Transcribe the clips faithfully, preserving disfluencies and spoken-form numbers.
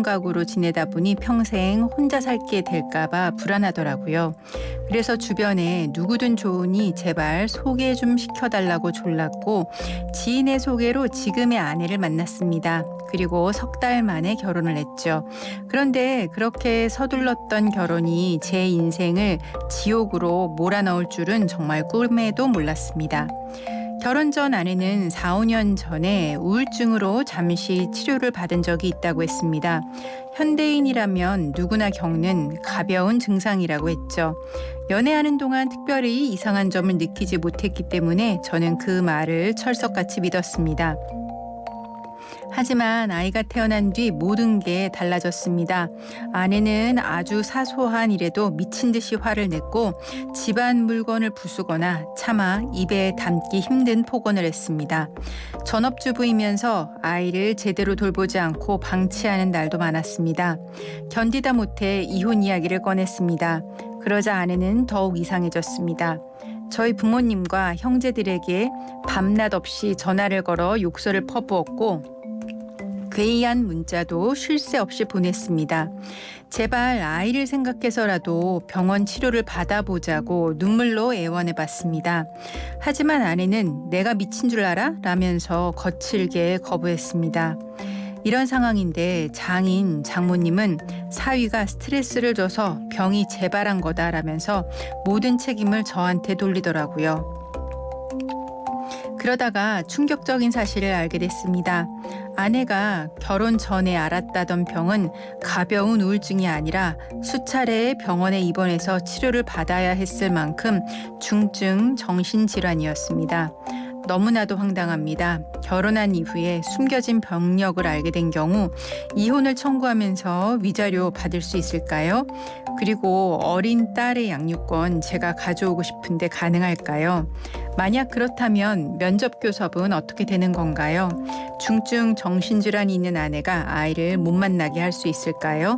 가구로 지내다 보니 평생 혼자 살게 될까봐 불안하더라고요. 그래서 주변에 누구든 좋으니 제발 소개 좀 시켜달라고 졸랐고 지인의 소개로 지금의 아내를 만났습니다. 그리고 석 달 만에 결혼을 했죠. 그런데 그렇게 서둘렀던 결혼이 제 인생을 지옥으로 몰아넣을 줄은 정말 꿈에도 몰랐습니다. 결혼 전 아내는 사, 오 년 전에 우울증으로 잠시 치료를 받은 적이 있다고 했습니다. 현대인이라면 누구나 겪는 가벼운 증상이라고 했죠. 연애하는 동안 특별히 이상한 점을 느끼지 못했기 때문에 저는 그 말을 철석같이 믿었습니다. 하지만 아이가 태어난 뒤 모든 게 달라졌습니다. 아내는 아주 사소한 일에도 미친 듯이 화를 냈고 집안 물건을 부수거나 차마 입에 담기 힘든 폭언을 했습니다. 전업주부이면서 아이를 제대로 돌보지 않고 방치하는 날도 많았습니다. 견디다 못해 이혼 이야기를 꺼냈습니다. 그러자 아내는 더욱 이상해졌습니다. 저희 부모님과 형제들에게 밤낮 없이 전화를 걸어 욕설을 퍼부었고 괴이한 문자도 쉴 새 없이 보냈습니다. 제발 아이를 생각해서라도 병원 치료를 받아보자고 눈물로 애원해봤습니다. 하지만 아내는 내가 미친 줄 알아? 라면서 거칠게 거부했습니다. 이런 상황인데 장인, 장모님은 사위가 스트레스를 줘서 병이 재발한 거다라면서 모든 책임을 저한테 돌리더라고요. 그러다가 충격적인 사실을 알게 됐습니다. 아내가 결혼 전에 앓았다던 병은 가벼운 우울증이 아니라 수차례 병원에 입원해서 치료를 받아야 했을 만큼 중증 정신질환이었습니다. 너무나도 황당합니다. 결혼한 이후에 숨겨진 병력을 알게 된 경우 이혼을 청구하면서 위자료 받을 수 있을까요? 그리고 어린 딸의 양육권 제가 가져오고 싶은데 가능할까요? 만약 그렇다면 면접교섭은 어떻게 되는 건가요? 중증 정신질환이 있는 아내가 아이를 못 만나게 할 수 있을까요?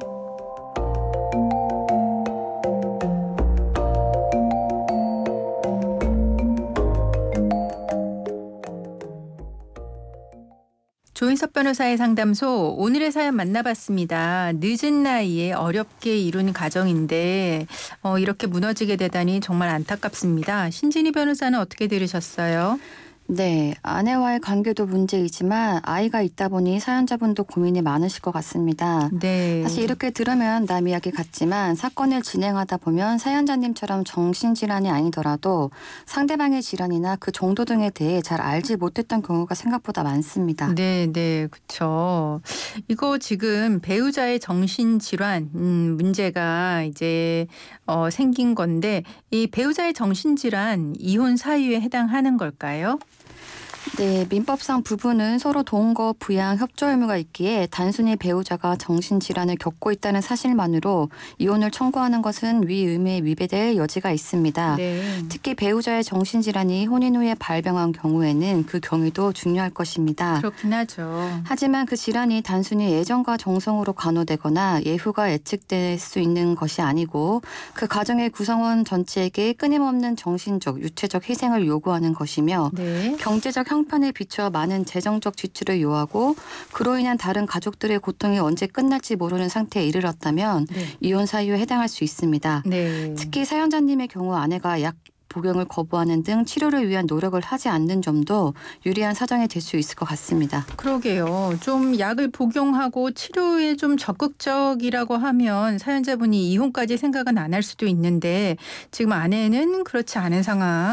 조인석 변호사의 상담소, 오늘의 사연 만나봤습니다. 늦은 나이에 어렵게 이룬 가정인데 어, 이렇게 무너지게 되다니 정말 안타깝습니다. 신진희 변호사는 어떻게 들으셨어요? 네, 아내와의 관계도 문제이지만 아이가 있다 보니 사연자분도 고민이 많으실 것 같습니다. 네. 사실 이렇게 들으면 남 이야기 같지만 사건을 진행하다 보면 사연자님처럼 정신질환이 아니더라도 상대방의 질환이나 그 정도 등에 대해 잘 알지 못했던 경우가 생각보다 많습니다. 네, 네, 그렇죠. 이거 지금 배우자의 정신질환 음, 문제가 이제 어, 생긴 건데 이 배우자의 정신질환 이혼 사유에 해당하는 걸까요? 네, 민법상 부부는 서로 동거, 부양, 협조 의무가 있기에 단순히 배우자가 정신질환을 겪고 있다는 사실만으로 이혼을 청구하는 것은 위 의무에 위배될 여지가 있습니다. 네. 특히 배우자의 정신질환이 혼인 후에 발병한 경우에는 그 경위도 중요할 것입니다. 그렇긴 하죠. 하지만 그 질환이 단순히 애정과 정성으로 간호되거나 예후가 예측될 수 있는 것이 아니고 그 가정의 구성원 전체에게 끊임없는 정신적, 유체적 희생을 요구하는 것이며 네. 경제적 형편에 비추어 많은 재정적 지출을 요하고 그로 인한 다른 가족들의 고통이 언제 끝날지 모르는 상태에 이르렀다면 네. 이혼 사유에 해당할 수 있습니다. 네. 특히 사연자님의 경우 아내가 약 복용을 거부하는 등 치료를 위한 노력을 하지 않는 점도 유리한 사정이 될 수 있을 것 같습니다. 그러게요. 좀 약을 복용하고 치료에 좀 적극적이라고 하면 사연자분이 이혼까지 생각은 안 할 수도 있는데 지금 아내는 그렇지 않은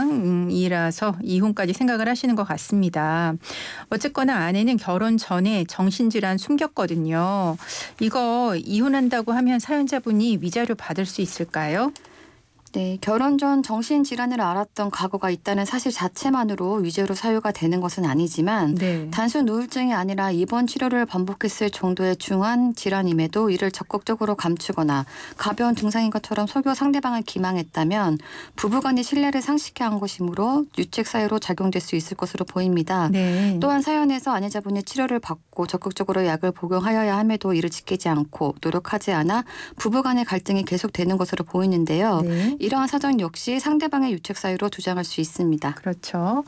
상황이라서 이혼까지 생각을 하시는 것 같습니다. 어쨌거나 아내는 결혼 전에 정신질환 숨겼거든요. 이거 이혼한다고 하면 사연자분이 위자료 받을 수 있을까요? 네, 결혼 전 정신질환을 앓았던 과거가 있다는 사실 자체만으로 위자료 사유가 되는 것은 아니지만 네. 단순 우울증이 아니라 입원 치료를 반복했을 정도의 중한 질환임에도 이를 적극적으로 감추거나 가벼운 증상인 것처럼 속여 상대방을 기망했다면 부부간의 신뢰를 상실케 한 것이므로 유책 사유로 작용될 수 있을 것으로 보입니다. 네. 또한 사연에서 아내자분이 치료를 받고 적극적으로 약을 복용하여야 함에도 이를 지키지 않고 노력하지 않아 부부간의 갈등이 계속되는 것으로 보이는데요. 네. 이러한 사정 역시 상대방의 유책 사유로 주장할 수 있습니다. 그렇죠.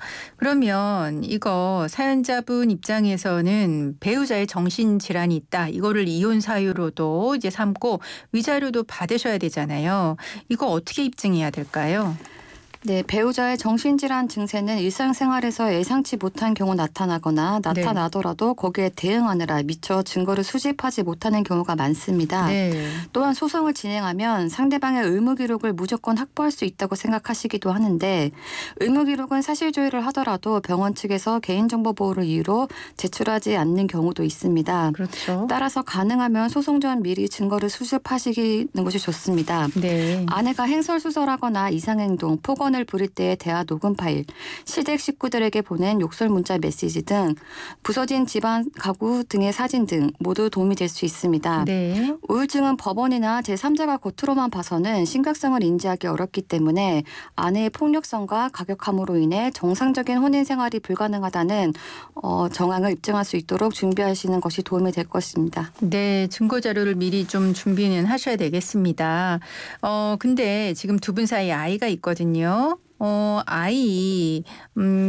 그러면 이거 사연자분 입장에서는 배우자의 정신질환이 있다. 이거를 이혼 사유로도 이제 삼고 위자료도 받으셔야 되잖아요. 이거 어떻게 입증해야 될까요? 네, 배우자의 정신질환 증세는 일상생활에서 예상치 못한 경우 나타나거나 나타나더라도 네. 거기에 대응하느라 미처 증거를 수집하지 못하는 경우가 많습니다. 네. 또한 소송을 진행하면 상대방의 의무기록을 무조건 확보할 수 있다고 생각하시기도 하는데 의무기록은 사실조회를 하더라도 병원 측에서 개인정보 보호를 이유로 제출하지 않는 경우도 있습니다. 그렇죠. 따라서 가능하면 소송 전 미리 증거를 수집하시는 것이 좋습니다. 네. 아내가 횡설수설하거나 이상행동, 폭언 을 부릴 때의 대화 녹음 파일, 시댁 식구들에게 보낸 욕설 문자 메시지 등 부서진 집안 가구 등의 사진 등 모두 도움이 될 수 있습니다. 네. 우울증은 법원이나 제삼자가 겉으로만 봐서는 심각성을 인지하기 어렵기 때문에 아내의 폭력성과 가격함으로 인해 정상적인 혼인 생활이 불가능하다는 어, 정황을 입증할 수 있도록 준비하시는 것이 도움이 될 것입니다. 네, 증거 자료를 미리 좀 준비는 하셔야 되겠습니다. 어, 근데 지금 두 분 사이에 아이가 있거든요. 어, 아이, 음,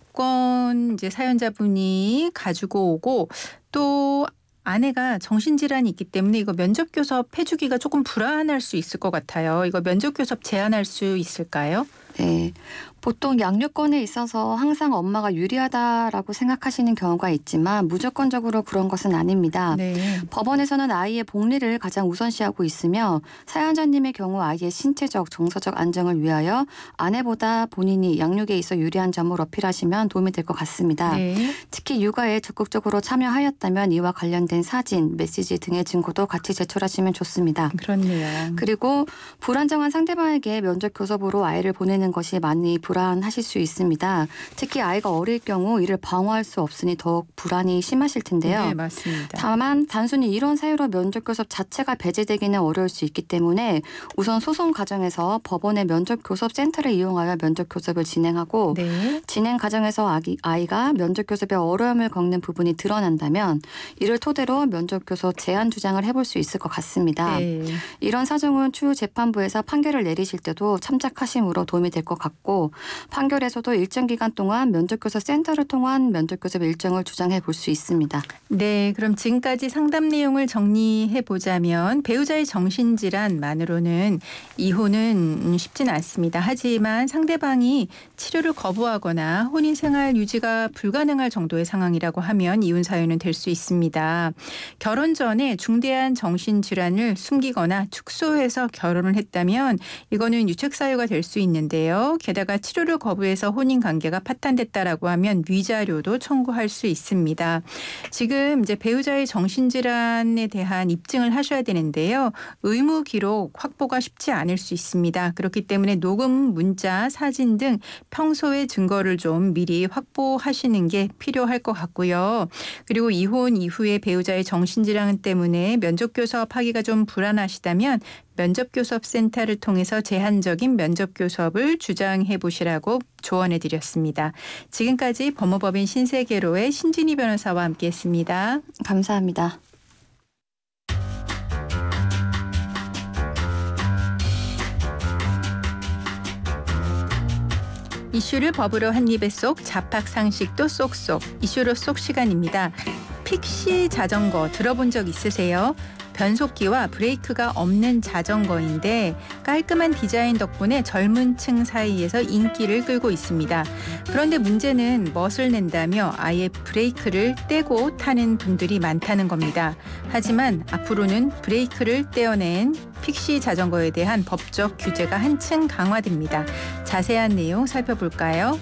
양육권 이제 사연자분이 가지고 오고 또 아내가 정신질환이 있기 때문에 이거 면접교섭 해주기가 조금 불안할 수 있을 것 같아요. 이거 면접교섭 제한할 수 있을까요? 네. 보통 양육권에 있어서 항상 엄마가 유리하다라고 생각하시는 경우가 있지만 무조건적으로 그런 것은 아닙니다. 네. 법원에서는 아이의 복리를 가장 우선시하고 있으며 사연자님의 경우 아이의 신체적, 정서적 안정을 위하여 아내보다 본인이 양육에 있어 유리한 점을 어필하시면 도움이 될 것 같습니다. 네. 특히 육아에 적극적으로 참여하였다면 이와 관련된 사진, 메시지 등의 증거도 같이 제출하시면 좋습니다. 그렇네요. 그리고 불안정한 상대방에게 면접 교섭으로 아이를 보내는 것이 많이 불안하실 수 있습니다. 특히 아이가 어릴 경우 이를 방어할 수 없으니 더욱 불안이 심하실 텐데요. 네, 맞습니다. 다만 단순히 이런 사유로 면접 교섭 자체가 배제되기는 어려울 수 있기 때문에 우선 소송 과정에서 법원의 면접 교섭 센터를 이용하여 면접 교섭을 진행하고 네. 진행 과정에서 아기, 아이가 면접 교섭에 어려움을 겪는 부분이 드러난다면 이를 토대로 면접 교섭 제한 주장을 해볼 수 있을 것 같습니다. 네. 이런 사정은 추후 재판부에서 판결을 내리실 때도 참작하심으로 도움이 될 것 같고 판결에서도 일정 기간 동안 면접교섭 센터를 통한 면접교섭 일정을 주장해 볼 수 있습니다. 네, 그럼 지금까지 상담 내용을 정리해 보자면 배우자의 정신질환만으로는 이혼은 쉽지는 않습니다. 하지만 상대방이 치료를 거부하거나 혼인생활 유지가 불가능할 정도의 상황이라고 하면 이혼 사유는 될 수 있습니다. 결혼 전에 중대한 정신질환을 숨기거나 축소해서 결혼을 했다면 이거는 유책 사유가 될 수 있는데요. 게다가 치료를 거부해서 혼인 관계가 파탄됐다라고 하면 위자료도 청구할 수 있습니다. 지금 이제 배우자의 정신질환에 대한 입증을 하셔야 되는데요. 의무 기록 확보가 쉽지 않을 수 있습니다. 그렇기 때문에 녹음, 문자, 사진 등 평소의 증거를 좀 미리 확보하시는 게 필요할 것 같고요. 그리고 이혼 이후에 배우자의 정신질환 때문에 면접교섭하기가 좀 불안하시다면 면접교섭센터를 통해서 제한적인 면접교섭을 주장해 보시라고 조언해 드렸습니다. 지금까지 법무법인 신세계로의 신진희 변호사와 함께했습니다. 감사합니다. 이슈를 법으로 한 입에 쏙, 자팍상식도 쏙쏙, 이슈로 쏙 시간입니다. 픽시 자전거 들어본 적 있으세요? 변속기와 브레이크가 없는 자전거인데 깔끔한 디자인 덕분에 젊은 층 사이에서 인기를 끌고 있습니다. 그런데 문제는 멋을 낸다며 아예 브레이크를 떼고 타는 분들이 많다는 겁니다. 하지만 앞으로는 브레이크를 떼어낸 픽시 자전거에 대한 법적 규제가 한층 강화됩니다. 자세한 내용 살펴볼까요?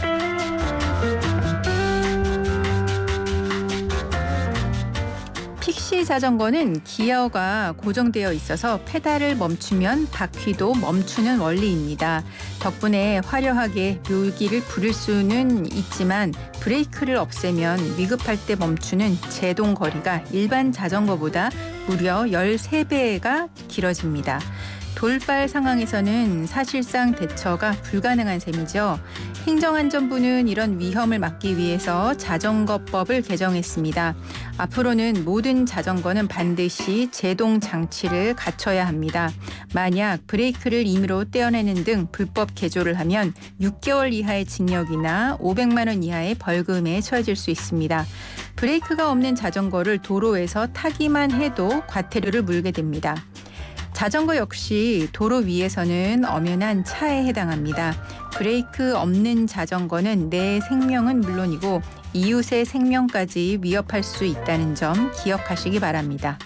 픽시 자전거는 기어가 고정되어 있어서 페달을 멈추면 바퀴도 멈추는 원리입니다. 덕분에 화려하게 묘기를 부릴 수는 있지만 브레이크를 없애면 위급할 때 멈추는 제동 거리가 일반 자전거보다 무려 열세 배가 길어집니다. 돌발 상황에서는 사실상 대처가 불가능한 셈이죠. 행정안전부는 이런 위험을 막기 위해서 자전거법을 개정했습니다. 앞으로는 모든 자전거는 반드시 제동 장치를 갖춰야 합니다. 만약 브레이크를 임의로 떼어내는 등 불법 개조를 하면 육 개월 이하의 징역이나 오백만 원 이하의 벌금에 처해질 수 있습니다. 브레이크가 없는 자전거를 도로에서 타기만 해도 과태료를 물게 됩니다. 자전거 역시 도로 위에서는 엄연한 차에 해당합니다. 브레이크 없는 자전거는 내 생명은 물론이고 이웃의 생명까지 위협할 수 있다는 점 기억하시기 바랍니다.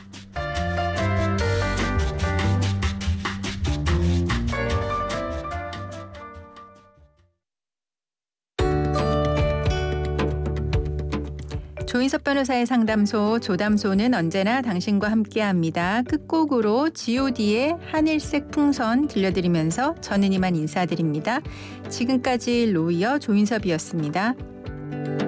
조인섭 변호사의 상담소 조담소는 언제나 당신과 함께합니다. 끝곡으로 지 오 디의 하늘색 풍선 들려드리면서 저는 이만 인사드립니다. 지금까지 로이어 조인섭이었습니다.